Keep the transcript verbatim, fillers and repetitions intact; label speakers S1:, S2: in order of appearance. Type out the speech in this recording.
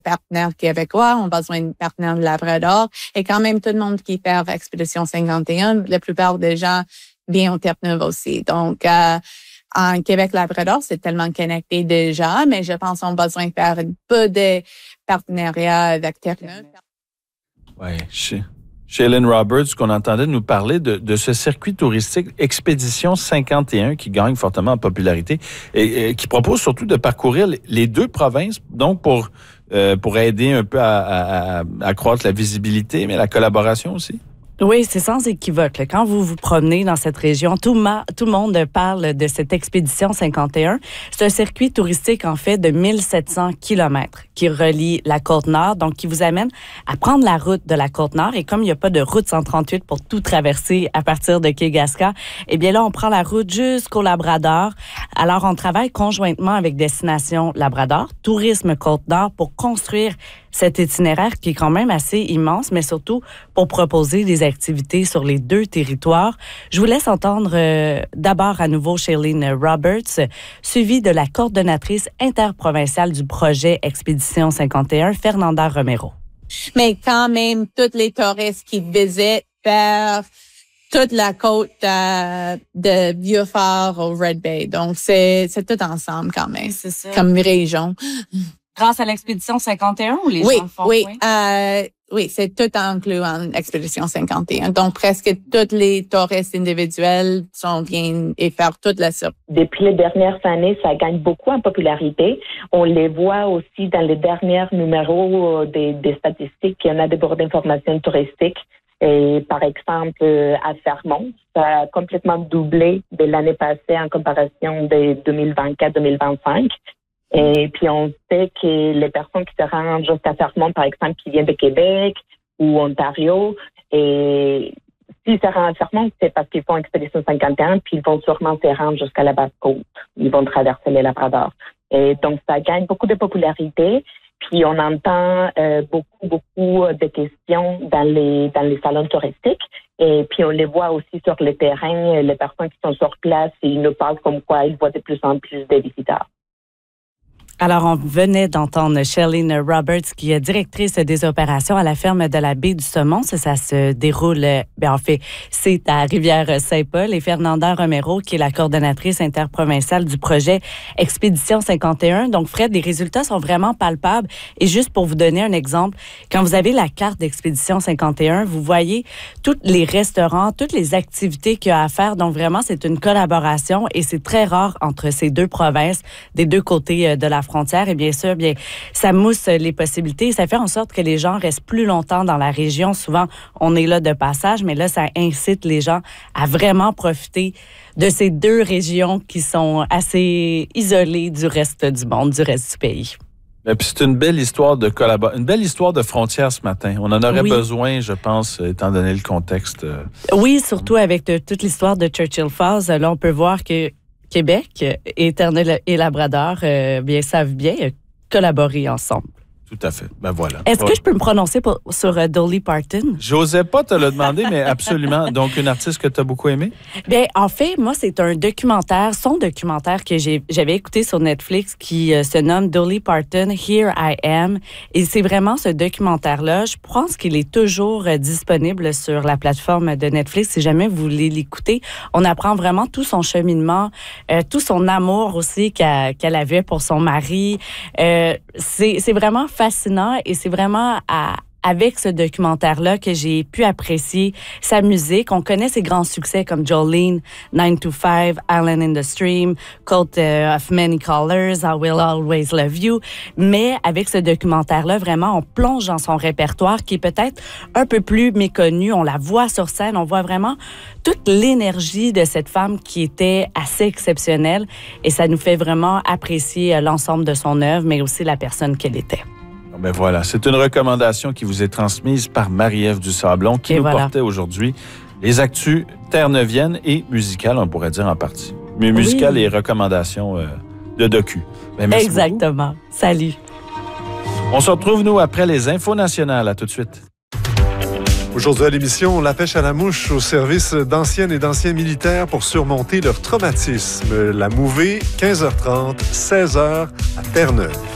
S1: partenaires québécois, on a besoin de partenaires de Labrador. Et quand même, tout le monde qui fait Expédition cinquante et un, la plupart des gens viennent au Terre-Neuve aussi. Donc, euh, en Québec-Labrador, c'est tellement connecté déjà, mais je pense qu'on a besoin de faire un peu de partenariat avec Terre-Neuve.
S2: Oui, chez Shailene Roberts, qu'on entendait nous parler de, de ce circuit touristique Expédition cinquante et un qui gagne fortement en popularité et, et qui propose surtout de parcourir les deux provinces, donc pour, euh, pour aider un peu à, à, à accroître la visibilité, mais la collaboration aussi.
S3: Oui, c'est sans équivoque. Quand vous vous promenez dans cette région, tout, ma, tout le monde parle de cette Expédition cinquante et un. C'est un circuit touristique, en fait, de mille sept cents kilomètres qui relie la Côte-Nord, donc qui vous amène à prendre la route de la Côte-Nord. Et comme il n'y a pas de route cent trente-huit pour tout traverser à partir de Kegaska, eh bien là, on prend la route jusqu'au Labrador. Alors, on travaille conjointement avec Destination Labrador, Tourisme Côte-Nord, pour construire cet itinéraire qui est quand même assez immense, mais surtout pour proposer des activités sur les deux territoires. Je vous laisse entendre euh, d'abord à nouveau Shailene Roberts, suivie de la coordonnatrice interprovinciale du projet Expédition cinquante et un, Fernanda Romero.
S1: Mais quand même, tous les touristes qui visitent vers toute la côte euh, de Vieux-Fort au Red Bay. Donc, c'est, c'est tout ensemble quand même,
S3: c'est ça.
S1: Comme région.
S3: Grâce à l'Expédition cinquante et un ou les
S1: oui,
S3: gens le font?
S1: Oui, oui. Euh, oui, c'est tout inclus en Expédition cinquante et un. Donc, presque tous les touristes individuels sont viennent et faire toute la sorte.
S4: Depuis les dernières années, ça gagne beaucoup en popularité. On les voit aussi dans les derniers numéros des, des statistiques. Il y en a des bords d'information touristique. Et par exemple, à Fermont, ça a complètement doublé de l'année passée en comparaison de deux mille vingt-quatre deux mille vingt-cinq. Et puis, on sait que les personnes qui se rendent jusqu'à Fermont, par exemple, qui viennent de Québec ou Ontario, et s'ils se rendent à Fermont, c'est parce qu'ils font Expédition cinquante et un, puis ils vont sûrement se rendre jusqu'à la Basse-Côte. Ils vont traverser les Labrador. Et donc, ça gagne beaucoup de popularité. Puis, on entend euh, beaucoup, beaucoup de questions dans les dans les salons touristiques. Et puis, on les voit aussi sur le terrain. Les personnes qui sont sur place, ils nous parlent comme quoi ils voient de plus en plus de visiteurs.
S3: Alors, on venait d'entendre Shailene Roberts, qui est directrice des opérations à la ferme de la baie du Saumon. Ça, ça se déroule, bien, en fait, c'est à Rivière-Saint-Paul. Et Fernanda Romero, qui est la coordonnatrice interprovinciale du projet Expédition cinquante et un. Donc, Fred, les résultats sont vraiment palpables. Et juste pour vous donner un exemple, quand vous avez la carte d'Expédition cinquante et un, vous voyez tous les restaurants, toutes les activités qu'il y a à faire. Donc, vraiment, c'est une collaboration et c'est très rare entre ces deux provinces, des deux côtés de la frontière. Et bien sûr, bien, ça mousse les possibilités. Ça fait en sorte que les gens restent plus longtemps dans la région. Souvent, on est là de passage, mais là, ça incite les gens à vraiment profiter de ces deux régions qui sont assez isolées du reste du monde, du reste du pays.
S2: Et puis c'est une belle histoire de collaboration, une belle histoire de frontières ce matin. On en aurait oui. besoin, je pense, étant donné le contexte.
S3: Oui, surtout avec de, toute l'histoire de Churchill Falls. Là, on peut voir que Québec et Terre-Neuve et Labrador euh, bien, savent bien collaborer ensemble.
S2: Tout à fait. Ben voilà.
S3: Est-ce que je peux me prononcer pour, sur uh, Dolly Parton?
S2: J'osais pas te le demander, mais absolument. Donc, une artiste que tu as beaucoup aimée?
S3: Bien, en fait, moi, c'est un documentaire, son documentaire que j'ai, j'avais écouté sur Netflix qui euh, se nomme Dolly Parton, Here I Am. Et c'est vraiment ce documentaire-là. Je pense qu'il est toujours euh, disponible sur la plateforme de Netflix. Si jamais vous voulez l'écouter, on apprend vraiment tout son cheminement, euh, tout son amour aussi qu'elle, qu'elle avait pour son mari. Euh, c'est, c'est vraiment fascinant et c'est vraiment à, avec ce documentaire-là que j'ai pu apprécier sa musique. On connaît ses grands succès comme Jolene, nine to five, Island in the Stream, Coat of Many Colors, I Will Always Love You. Mais avec ce documentaire-là, vraiment, on plonge dans son répertoire qui est peut-être un peu plus méconnu. On la voit sur scène, on voit vraiment toute l'énergie de cette femme qui était assez exceptionnelle et ça nous fait vraiment apprécier l'ensemble de son œuvre, mais aussi la personne qu'elle était.
S2: Ben voilà, c'est une recommandation qui vous est transmise par Marie-Ève Dusablon qui et nous voilà. portait aujourd'hui les actus terre-neuviennes et musicales, on pourrait dire en partie. Mais musicales oui. et recommandations euh, de docu. Ben merci
S3: Exactement. Beaucoup. Salut.
S2: On se retrouve, nous, après les infos nationales. À tout de suite.
S5: Aujourd'hui à l'émission, la pêche à la mouche au service d'anciennes et d'anciens militaires pour surmonter leur traumatisme. La Mouvée, quinze heures trente, seize heures à Terre-Neuve.